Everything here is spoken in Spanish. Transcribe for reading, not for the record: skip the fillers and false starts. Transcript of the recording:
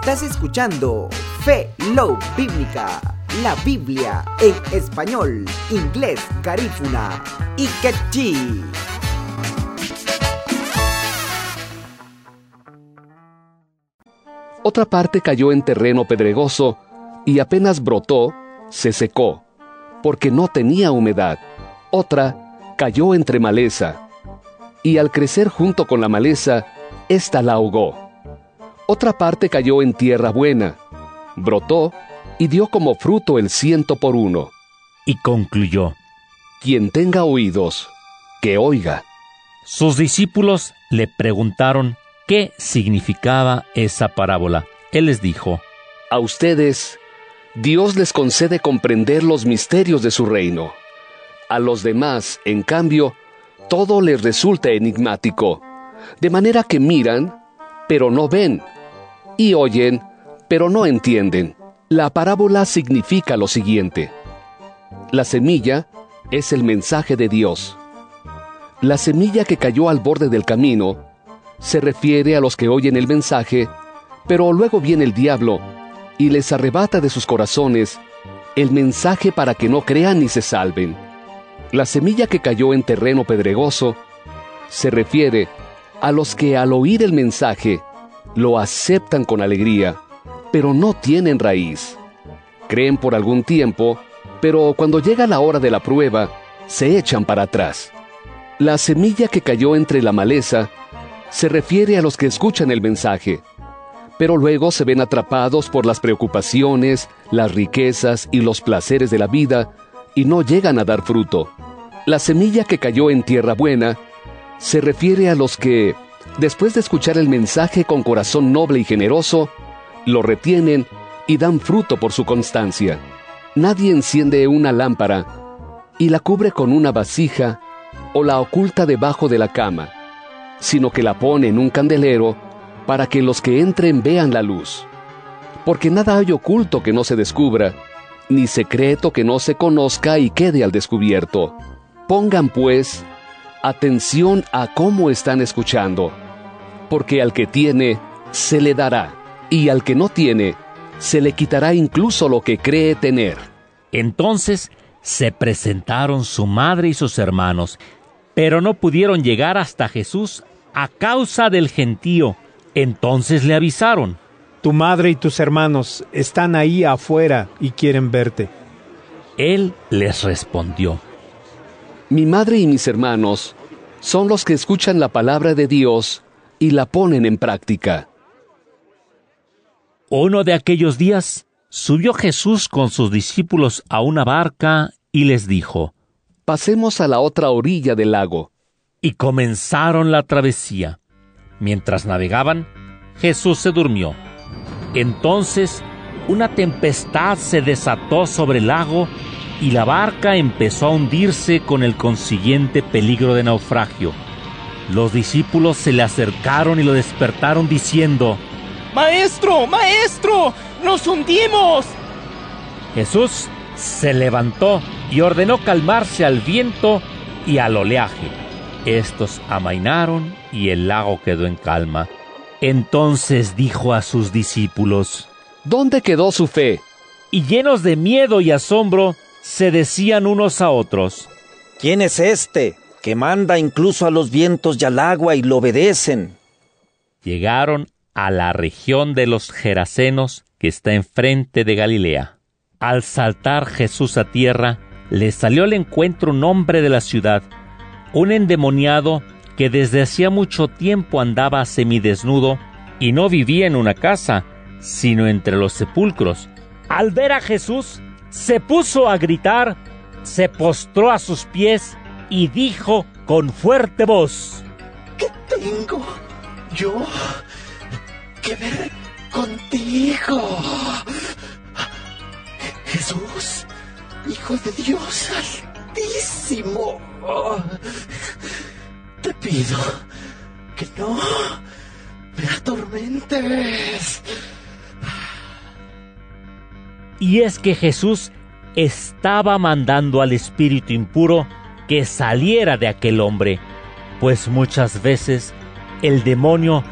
Estás escuchando Fe Love Bíblica, la Biblia en español, inglés, garífuna y quechí. Otra parte cayó en terreno pedregoso y apenas brotó, se secó, porque no tenía humedad. Otra cayó entre maleza, y al crecer junto con la maleza, ésta la ahogó. Otra parte cayó en tierra buena, brotó y dio como fruto el 100 por 1. Y concluyó: Quien tenga oídos, que oiga. Sus discípulos le preguntaron qué significaba esa parábola. Él les dijo: A ustedes, Dios les concede comprender los misterios de su reino. A los demás, en cambio, todo les resulta enigmático, de manera que miran, pero no ven, y oyen, pero no entienden. La parábola significa lo siguiente: la semilla es el mensaje de Dios. La semilla que cayó al borde del camino se refiere a los que oyen el mensaje, pero luego viene el diablo y les arrebata de sus corazones el mensaje para que no crean ni se salven. La semilla que cayó en terreno pedregoso se refiere a los que al oír el mensaje lo aceptan con alegría, pero no tienen raíz. Creen por algún tiempo, pero cuando llega la hora de la prueba, se echan para atrás. La semilla que cayó entre la maleza se refiere a los que escuchan el mensaje, pero luego se ven atrapados por las preocupaciones, las riquezas y los placeres de la vida y no llegan a dar fruto. La semilla que cayó en tierra buena se refiere a los que, después de escuchar el mensaje con corazón noble y generoso, lo retienen y dan fruto por su constancia. Nadie enciende una lámpara y la cubre con una vasija o la oculta debajo de la cama, sino que la pone en un candelero para que los que entren vean la luz. Porque nada hay oculto que no se descubra, ni secreto que no se conozca y quede al descubierto. Pongan, pues, atención a cómo están escuchando, porque al que tiene, se le dará, y al que no tiene, se le quitará incluso lo que cree tener. Entonces se presentaron su madre y sus hermanos, pero no pudieron llegar hasta Jesús a causa del gentío. Entonces le avisaron: Tu madre y tus hermanos están ahí afuera y quieren verte. Él les respondió: Mi madre y mis hermanos son los que escuchan la palabra de Dios y la ponen en práctica. Uno de aquellos días subió Jesús con sus discípulos a una barca y les dijo: Pasemos a la otra orilla del lago. Y comenzaron la travesía. Mientras navegaban, Jesús se durmió. Entonces, una tempestad se desató sobre el lago y la barca empezó a hundirse con el consiguiente peligro de naufragio. Los discípulos se le acercaron y lo despertaron diciendo: ¡Maestro! ¡Maestro! ¡Nos hundimos! Jesús se levantó y ordenó calmarse al viento y al oleaje. Estos amainaron y el lago quedó en calma. Entonces dijo a sus discípulos: ¿Dónde quedó su fe? Y llenos de miedo y asombro, se decían unos a otros: ¿Quién es este, que manda incluso a los vientos y al agua y lo obedecen? Llegaron a la región de los Gerasenos, que está enfrente de Galilea. Al saltar Jesús a tierra, le salió al encuentro un hombre de la ciudad, un endemoniado que desde hacía mucho tiempo andaba semidesnudo y no vivía en una casa, sino entre los sepulcros. Al ver a Jesús, se puso a gritar, se postró a sus pies y dijo con fuerte voz: ¿Qué tengo yo que ver contigo, Jesús, Hijo de Dios Altísimo? Te pido que no me atormentes. Y es que Jesús estaba mandando al espíritu impuro que saliera de aquel hombre, pues muchas veces el demonio